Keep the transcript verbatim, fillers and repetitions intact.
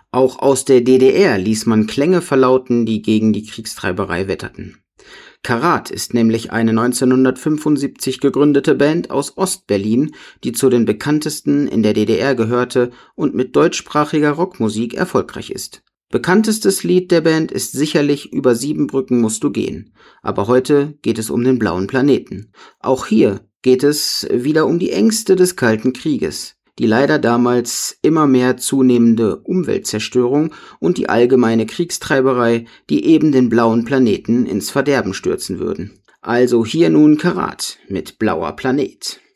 Auch aus der D D R ließ man Klänge verlauten, die gegen die Kriegstreiberei wetterten. Karat ist nämlich eine neunzehnhundertfünfundsiebzig gegründete Band aus Ost-Berlin, die zu den bekanntesten in der D D R gehörte und mit deutschsprachiger Rockmusik erfolgreich ist. Bekanntestes Lied der Band ist sicherlich Über sieben Brücken musst du gehen, aber heute geht es um den blauen Planeten. Auch hier geht es wieder um die Ängste des Kalten Krieges, die leider damals immer mehr zunehmende Umweltzerstörung und die allgemeine Kriegstreiberei, die eben den blauen Planeten ins Verderben stürzen würden. Also hier nun Karat mit Blauer Planet.